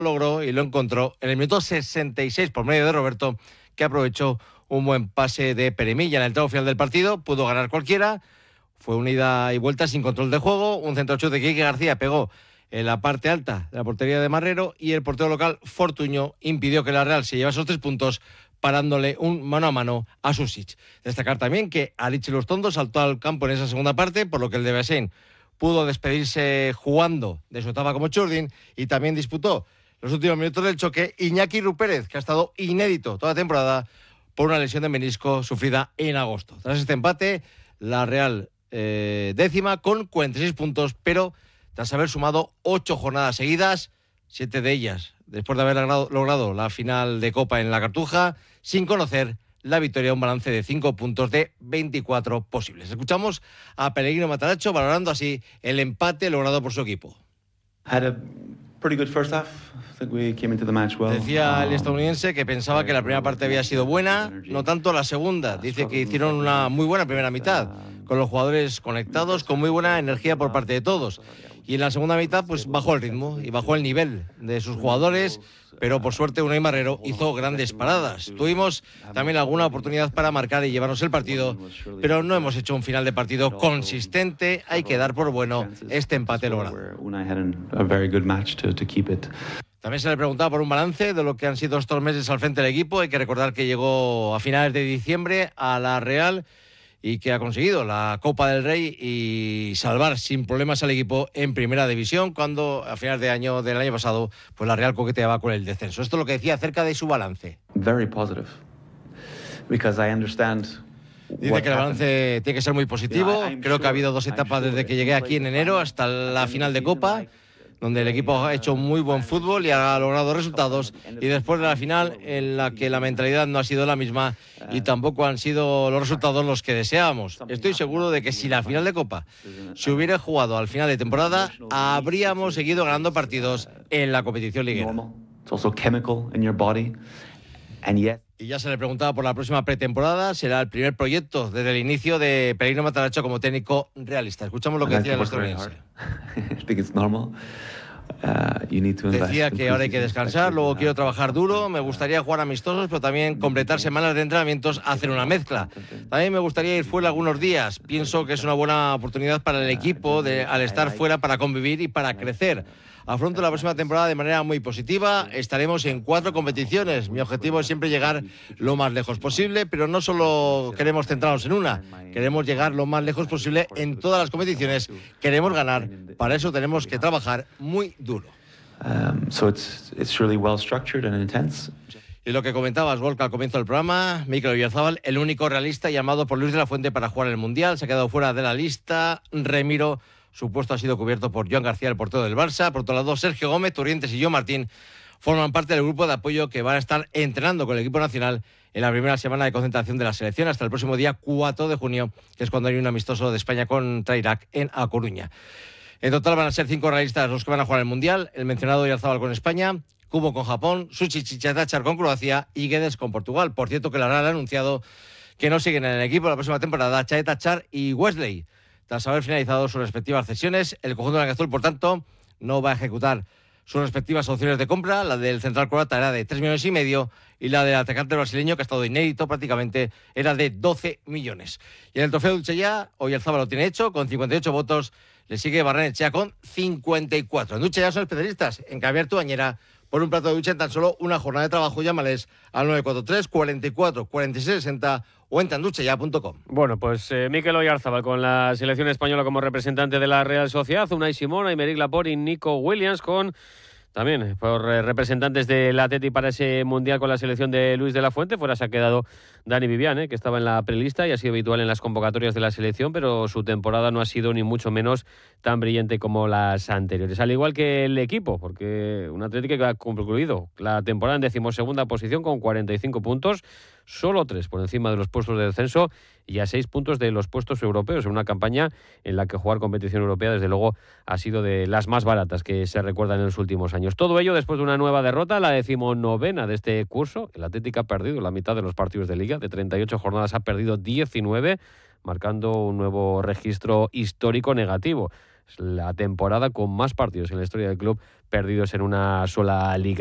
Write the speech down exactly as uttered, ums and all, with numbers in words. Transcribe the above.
logró y lo encontró en el minuto sesenta y seis por medio de Roberto, que aprovechó un buen pase de Peremilla. En el tramo final del partido pudo ganar cualquiera, fue una ida y vuelta sin control de juego, un centrochute de Quique García pegó en la parte alta de la portería de Marrero y el portero local Fortuño impidió que la Real se llevase esos tres puntos parándole un mano a mano a Susic. Destacar también que Alichi Lustondo saltó al campo en esa segunda parte, por lo que el de Besén pudo despedirse jugando de su etapa como Churdin y también disputó los últimos minutos del choque Iñaki Rupérez, que ha estado inédito toda la temporada por una lesión de menisco sufrida en agosto. Tras este empate, la Real eh, décima con cuarenta y seis puntos, pero tras haber sumado ocho jornadas seguidas, siete de ellas después de haber logrado, logrado la final de Copa en la Cartuja, sin conocer la victoria, un balance de cinco puntos de veinticuatro posibles. Escuchamos a Pellegrino Matarazzo valorando así el empate logrado por su equipo. Decía el estadounidense que pensaba que la primera parte había sido buena, no tanto la segunda. Dice que hicieron una muy buena primera mitad, con los jugadores conectados, con muy buena energía por parte de todos. Y en la segunda mitad pues bajó el ritmo y bajó el nivel de sus jugadores, pero por suerte Unai Marrero hizo grandes paradas. Tuvimos también alguna oportunidad para marcar y llevarnos el partido, pero no hemos hecho un final de partido consistente. Hay que dar por bueno este empate logrado. También se le preguntaba por un balance de lo que han sido estos meses al frente del equipo. Hay que recordar que llegó a finales de diciembre a la Real y que ha conseguido la Copa del Rey y salvar sin problemas al equipo en Primera División, cuando a finales de año del año pasado pues la Real coqueteaba con el descenso. Esto es lo que decía acerca de su balance. Very positive. Because I understand. Dice que el balance tiene que ser muy positivo. Creo que ha habido dos etapas desde que llegué aquí en enero hasta la final de Copa, donde el equipo ha hecho muy buen fútbol y ha logrado resultados, y después de la final en la que la mentalidad no ha sido la misma y tampoco han sido los resultados los que deseábamos. Estoy seguro de que si la final de Copa se hubiera jugado al final de temporada, habríamos seguido ganando partidos en la competición liguera. Y ya se le preguntaba por la próxima pretemporada. Será el primer proyecto desde el inicio de Pellegrino Matarazzo como técnico realista. Escuchamos lo que decía el estadounidense. Decía que ahora hay que descansar, luego quiero trabajar duro, me gustaría jugar amistosos, pero también completar semanas de entrenamientos, hacer una mezcla. También me gustaría ir fuera algunos días. Pienso que es una buena oportunidad para el equipo de, al estar fuera, para convivir y para crecer. Afronto la próxima temporada de manera muy positiva. Estaremos en cuatro competiciones. Mi objetivo es siempre llegar lo más lejos posible, pero no solo queremos centrarnos en una. Queremos llegar lo más lejos posible en todas las competiciones. Queremos ganar. Para eso tenemos que trabajar muy duro. Um, so it's, it's really well structured and intense. Y lo que comentabas, Gorka, al comienzo del programa, Mikel Oyarzabal, el único realista llamado por Luis de la Fuente para jugar en el Mundial, se ha quedado fuera de la lista. Remiro, su puesto ha sido cubierto por Joan García, el portero del Barça. Por otro lado, Sergio Gómez, Turrientes y Joan Martín forman parte del grupo de apoyo que van a estar entrenando con el equipo nacional en la primera semana de concentración de la selección hasta el próximo día cuatro de junio, que es cuando hay un amistoso de España contra Irak en A Coruña. En total van a ser cinco realistas los que van a jugar el Mundial: el mencionado Oyarzabal con España, Kubo con Japón, Susic y Chatachar con Croacia y Guedes con Portugal. Por cierto, que la Real ha anunciado que no siguen en el equipo la próxima temporada Chatachar y Wesley. Tras haber finalizado sus respectivas cesiones, el conjunto blanquiazul, por tanto, no va a ejecutar sus respectivas opciones de compra. La del central croata era de tres millones y medio y la del atacante brasileño, que ha estado inédito prácticamente, era de doce millones. Y en el trofeo Dulceyá, Oyarzabal lo tiene hecho con cincuenta y ocho votos. Le sigue Barrenechea con cincuenta y cuatro. En Dulceyá son especialistas en cambiar tu bañera por un plato de ducha en tan solo una jornada de trabajo. Llámales al nueve cuatro tres, cuarenta y cuatro, cuarenta y seis sesenta o entra en duchaya punto com. Bueno, pues eh, Mikel Oyarzabal con la selección española como representante de la Real Sociedad, Unai Simón, Aymeric Laporte y Nico Williams con también por eh, representantes del Atleti para ese Mundial con la selección de Luis de la Fuente. Fuera se ha quedado Dani Viviane, que estaba en la prelista y ha sido habitual en las convocatorias de la selección, pero su temporada no ha sido ni mucho menos tan brillante como las anteriores. Al igual que el equipo, porque un Atleti que ha concluido la temporada en decimosegunda posición con cuarenta y cinco puntos, solo tres por encima de los puestos de descenso y a seis puntos de los puestos europeos, en una campaña en la que jugar competición europea desde luego ha sido de las más baratas que se recuerdan en los últimos años. Todo ello después de una nueva derrota, la decimonovena de este curso. El Atlético ha perdido la mitad de los partidos de Liga, de treinta y ocho jornadas ha perdido diecinueve, marcando un nuevo registro histórico negativo. Es la temporada con más partidos en la historia del club perdidos en una sola liga.